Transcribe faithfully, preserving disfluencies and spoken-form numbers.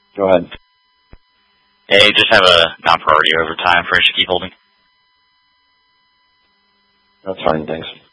Go ahead. Hey, just have a non-priority overtime for us to keep holding. That's fine, thanks.